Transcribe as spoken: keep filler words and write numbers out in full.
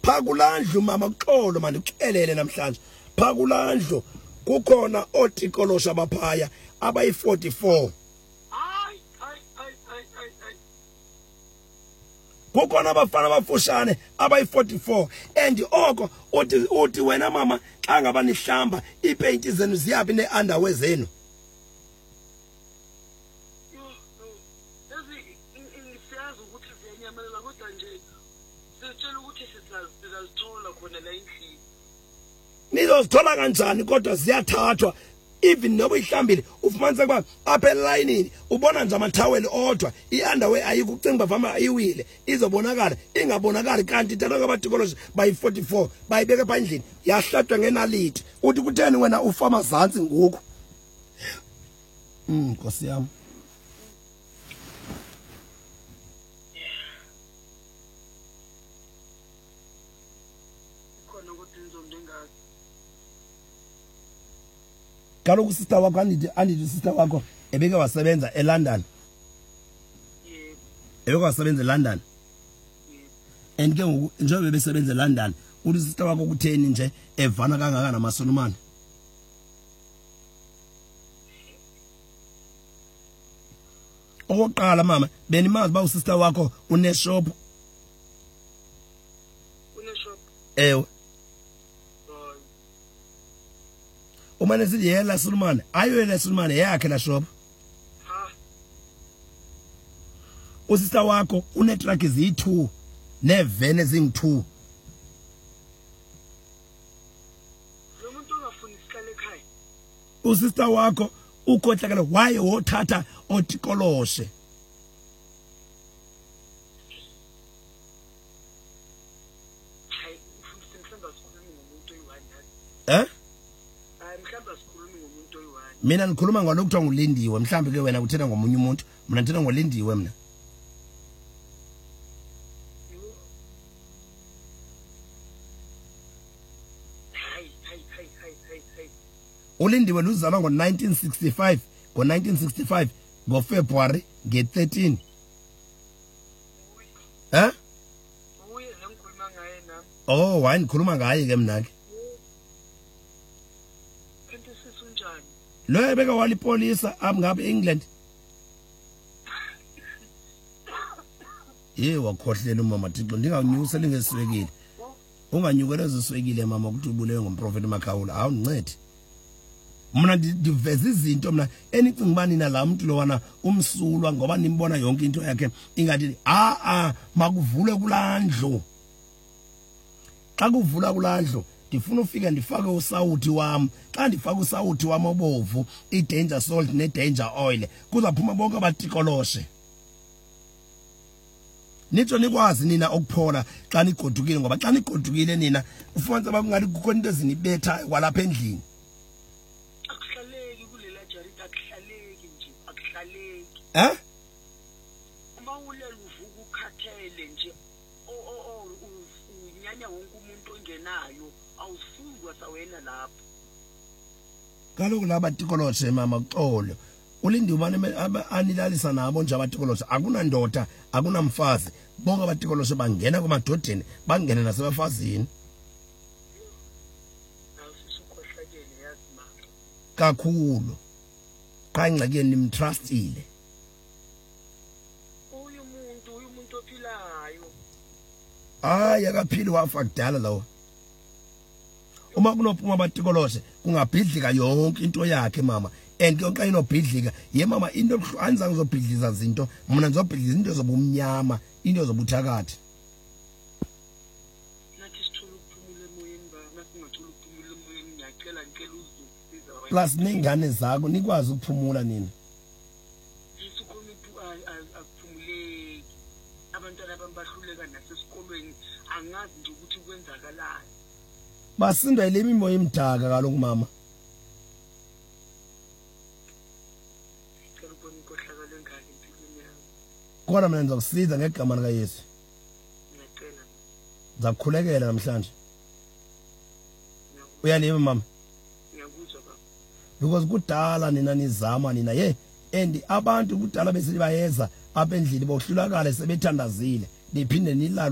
Phakulandlu mama uxolo manje ucelele namhlanje. Phakulandlu kukhona otikolosha abaphaya abayi forty-four. Hayi hayi hayi hayi hayi. Kukhona abafana abafushane abayi forty-four and oko uthi uthi wena mama xa ngaba nihlamba ipaint zenu ziyapi neunderwear zenu. Siyazi ukuthi siyanyamelela kodwa nje sitshela ukuthi sizazithola khona la endlini. Nizozithola kanjani kodwa ziyathathwa even noba ihlambile ufumanise kuba apha elayinini ubona nje amathaweli odwa iunderwear ayikho ucinga bavama ayiwile izobonakala ingabonakali kanti ithatha ngabatikoloshi bayi forty-four bayibeke phandleni yahlatshwa ngenaliti uthi kutheni wena ufama zansi ngoku. Mm Nkosi yami. Kaloku sister wakho andithi andithi sister wakho ebeke wasebenza eLondon. Yebo. Ebeke wasebenza eLondon. Yebo. And ke ngoku njengoba besebenza eLondon uthi sister wakho kutheni nje evana kangaka namaSolomon. Oqala mama benimazi ba usister wakho une shop. Une shop. Ewe. Umane sithi yela Solomon ayo yela Solomon yakhe la shop. Ha. Usister wakho une truck eziyi two nevene ezingi two. Lo muntu ongafuni sihlale ekhaya. Usister wakho ukhohlakala waye wothatha otikoloshe. Hayi ufuna mhlawumbe sikhuluma ngomuntu oyi-one. Eh? Mina ngikhuluma ngalokho kuthiwa nguLindiwe mhlambe ke wena uthena ngomunye umuntu mina ngithena ngoLindiwe mina. Hayi hayi hayi hayi hayi. uLindiwe luzalwa ngo nineteen sixty-five ngo nineteen sixty-five ngo February nge thirteen. Eh? Uye ngikhuluma ngaye nami. Oh why ngikhuluma ngaye ke mina ke. Kanti sisunjani? Lo ebeka walipolisa abungabe England. Ye wakhohlela umama Thixo ndinganyusa lingeswekile. Unganyukela eziswekile mama ukuthi ubulewe ngomprofeti Makhawula awungincede. Mina ndiveza izinto mina enicinga bani na la muntu lo wana umsulwa ngoba nimbona yonke into yakhe ingathi a a makuvule kulandlo. Xa kuvula kulandlo ndifuna ufika ndifake usawuthi wami xa ndifaka usawuthi wami obovu idanger salt nedanger oil kuzaphuma bonke abatikoloshe. Nitho nikwazi nina ukuphola xa nigodukile ngoba xa nigodukile nina ufumanise bakungathi kukho into ezinibetha kwalapha endlini. Akuhlaleki kulela jarita akuhlaleki nje akuhlaleki. Eh? Uma ulela uvuka ukhathele nje o o unyanya wonke umuntu ongenayo awufuzwa sawena lapho. Kaloku laba tikoloshe mama uxolo. Ulindi ubane anilalisa nabo nje abatikoloshe akunandoda akunamfazi bonke abatikoloshe bangena kumadodeni bangene nasebafazini. Awusukhohlakele yazi mama. Kakhulu. Xa ingxaki nimtrustile. Uyu muntu uyu muntu ophilayo. Hayi akaphili wafa kudala lawo. Uma kunophuma abatikoloshe kungabhidlika yonke into yakhe mama. And yonke inobhidlika ye mama into anzange zobhidliza izinto mina ngizobhidliza into zobumnyama into zobuthakathi. Nathi sithola ukuphumula emoyeni baba singathola ukuphumula emoyeni ngiyacela ngicela uzusiza wena. Plus ningane zakho nikwazi ukuphumula nina. Isikhona umuntu akuphumuleki. Abantwana babahluleka nasesikolweni angazi nje ukuthi kwenzakalani. Basindwa yile mimoya emdaka kaloku mama. Kodwa mina ngizokusiza ngegama lika Yesu. Ngiyacela. Ngizakukhulekela namhlanje. Uyalima mama? Ngiyakuzwa baba. Because kudala nina nizama nina ye and abantu kudala bese bayeza apha endlini bohlulakala sebethandazile niphinde nilala